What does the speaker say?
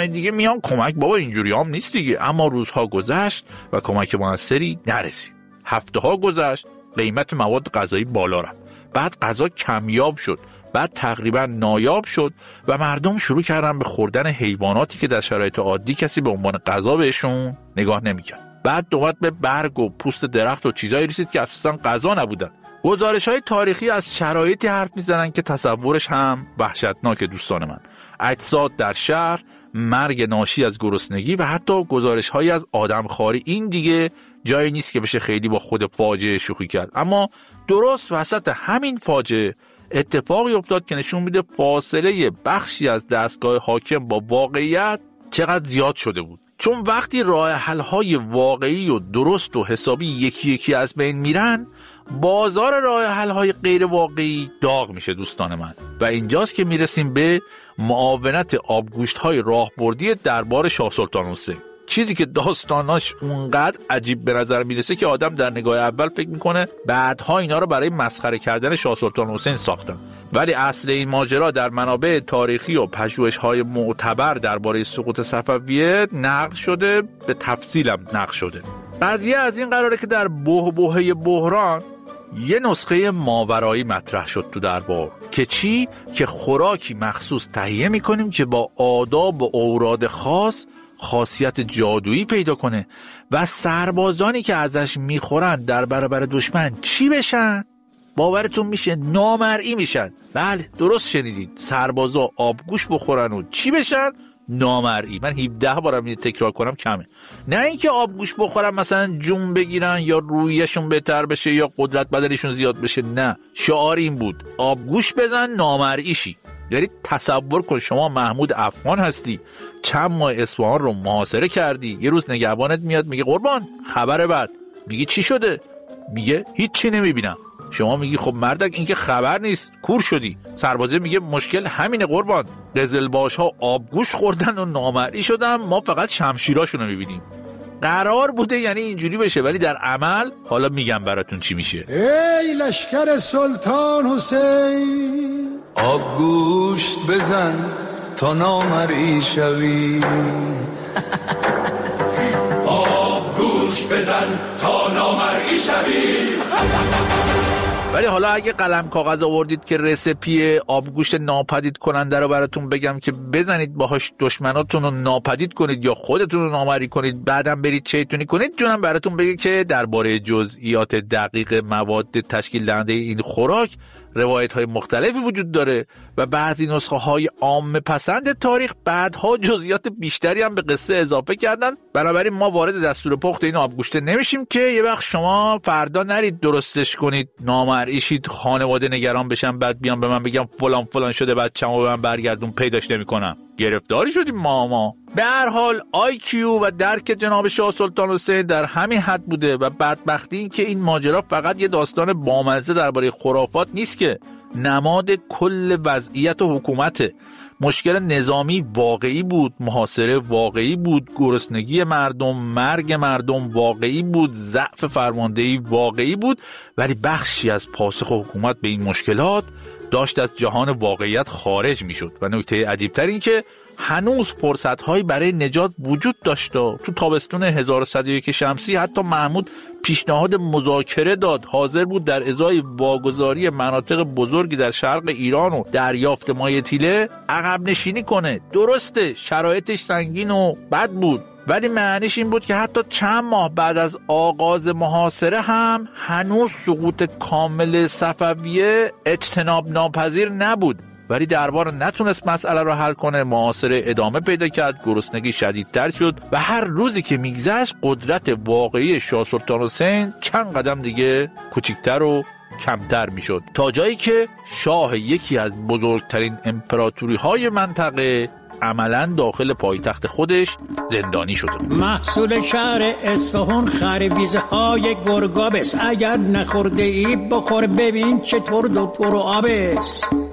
دشمنای دیگه میان کمک. بابا اینجوری هم نیست دیگه. اما روزها گذشت و کمک موثری نرسید. هفته‌ها گذشت، قیمت مواد غذایی بالا رفت، بعد غذا کمیاب شد، بعد تقریبا نایاب شد و مردم شروع کردن به خوردن حیواناتی که در شرایط عادی کسی به عنوان غذا بهشون نگاه نمی‌کرد. بعد دوباره به برگ و پوست درخت و چیزایی رسید که اساساً غذا نبودن. گزارش‌های تاریخی از شرایطی حرف می‌زنن که تصورش هم وحشتناک. دوستان من، اجساد در شهر، مرگ ناشی از گرسنگی و حتی گزارش‌هایی از آدمخواری. این دیگه جایی نیست که بشه خیلی با خود فاجعه شوخی کرد. اما درست وسط همین فاجعه اتفاقی افتاد که نشون میده فاصله بخشی از دستگاه حاکم با واقعیت چقدر زیاد شده بود. چون وقتی راه حل‌های واقعی و درست و حسابی یکی یکی از بین میرن، بازار راه حل‌های غیر واقعی داغ میشه دوستان من. و اینجاست که میرسیم به معاونت آبگوشت‌های راهبردی دربار شاه سلطان حسین. چیزی که داستاناش اونقدر عجیب به نظر میرسه که آدم در نگاه اول فکر میکنه بعدها اینا رو برای مسخره کردن شاه سلطان حسین ساختن. ولی اصل این ماجرا در منابع تاریخی و پژوهش‌های معتبر درباره سقوط صفویه نقل شده، به تفصیلم نقل شده. قضیه از این قراره که در بحبوحه بحران یه نسخه ماورایی مطرح شد تو دربار که چی؟ که خوراکی مخصوص تهیه میکنیم که با آداب و اوراد خاص خاصیت جادویی پیدا کنه و سربازانی که ازش میخورن در برابر دشمن چی بشن؟ باورتون میشه نامرئی میشن. بله درست شنیدید، سربازا آبگوش بخورن و چی بشن؟ نامرئی. من 17 بارم اینو تکرار کنم کمه. نه اینکه آبگوش بخورن مثلا جون بگیرن یا رویشون بهتر بشه یا قدرت بدنشون زیاد بشه، نه، شعار این بود آبگوش بزن نامرئی شی. یعنی تصور کن شما محمود افغان هستی، چند ماه اصفهان رو محاصره کردی، یه روز نگهبانت میاد میگه قربان خبر بد. میگی چی شده؟ میگه هیچی نمیبینم. شما میگی خب مردک این که خبر نیست، کور شدی. سربازه میگه مشکل همینه قربان، قزلباش ها آبگوش خوردن و نامرئی شدن، ما فقط شمشیراشون رو میبینیم. قرار بوده یعنی اینجوری بشه، ولی در عمل حالا میگم براتون چی میشه. ای لشکر سلطان حسین، آبگوشت بزن تا نامرئی شوی. آبگوشت بزن تا نامرئی شوی. ولی حالا اگه قلم کاغذ آوردید که رسپی آبگوشت ناپدید کننده رو براتون بگم که بزنید باهاش دشمناتون رو ناپدید کنید یا خودتون رو نامرئی کنید، بعدم برید چیتونی کنید، جونم براتون بگه که درباره جزئیات دقیق مواد تشکیل دهنده این خوراک روایت‌های مختلفی وجود داره و بعضی نسخه‌های عامه پسند تاریخ بعدها جزئیات بیشتری هم به قصه اضافه کردن. بنابراین ما وارد دستور پخت این آبگوشت نمیشیم که یه وقت شما فردا نرید درستش کنید، نامرئی شید، خانواده نگران بشن، بعد بیان به من بگم فلان شده، بچه‌مو به من برگردون، پیداش نمی‌کنم. گرفتاری شدیم ما. به هر حال IQ و درک جناب شاه سلطان حسین در همین حد بوده و بدبختی این که این ماجرا فقط یه داستان بامزه درباره خرافات نیست که نماد کل وضعیت و حکومته. مشکل نظامی واقعی بود، محاصره واقعی بود، گرسنگی مردم، مرگ مردم واقعی بود، ضعف فرماندهی واقعی بود، ولی بخشی از پاسخ حکومت به این مشکلات داشت از جهان واقعیت خارج میشد. و نکته عجیبتر این که هنوز فرصت‌هایی برای نجات وجود داشت. تو تابستون 1101 شمسی حتی محمود پیشنهاد مذاکره داد، حاضر بود در ازای واگذاری مناطق بزرگی در شرق ایران و دریافت مایع تیله عقب نشینی کنه. درسته شرایطش سنگین و بد بود، ولی معنیش این بود که حتی چند ماه بعد از آغاز محاصره هم هنوز سقوط کامل صفویه اجتناب ناپذیر نبود. ولی دربار نتونست مسئله رو حل کنه، محاصره ادامه پیدا کرد، گرسنگی شدیدتر شد و هر روزی که میگذشت قدرت واقعی شاه سلطان حسین چند قدم دیگه کوچکتر و کمتر میشد، تا جایی که شاه یکی از بزرگترین امپراتوری های منطقه عملاً داخل پایتخت خودش زندانی شده. محصول شهر اصفهان خربیزه های گرگابس، اگر نخورده ای بخور ببین چطور دو پرو آبس.